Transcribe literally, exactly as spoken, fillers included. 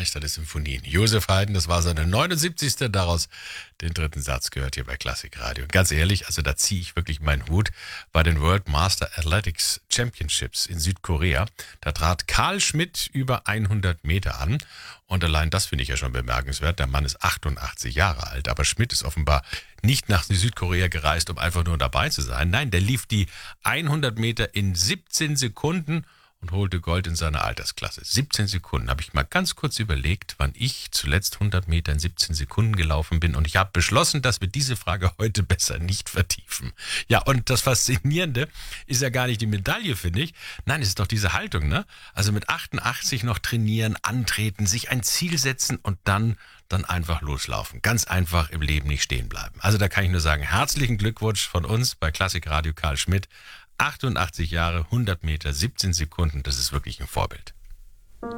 Meister der Symphonien. Josef Haydn, das war seine neunundsiebzigste Daraus den dritten Satz gehört hier bei Klassik Radio. Und ganz ehrlich, also da ziehe ich wirklich meinen Hut bei den World Master Athletics Championships in Südkorea. Da trat Karl Schmidt über hundert Meter an. Und allein das finde ich ja schon bemerkenswert. Der Mann ist achtundachtzig Jahre alt, aber Schmidt ist offenbar nicht nach Südkorea gereist, um einfach nur dabei zu sein. Nein, der lief die hundert Meter in siebzehn Sekunden und holte Gold in seiner Altersklasse. siebzehn Sekunden. Habe ich mal ganz kurz überlegt, wann ich zuletzt hundert Meter in siebzehn Sekunden gelaufen bin. Und ich habe beschlossen, dass wir diese Frage heute besser nicht vertiefen. Ja, und das Faszinierende ist ja gar nicht die Medaille, finde ich. Nein, es ist doch diese Haltung, ne? Also mit achtundachtzig noch trainieren, antreten, sich ein Ziel setzen und dann, dann einfach loslaufen. Ganz einfach im Leben nicht stehen bleiben. Also da kann ich nur sagen, herzlichen Glückwunsch von uns bei Klassik Radio Karl Schmidt. achtundachtzig Jahre, hundert Meter, siebzehn Sekunden, das ist wirklich ein Vorbild.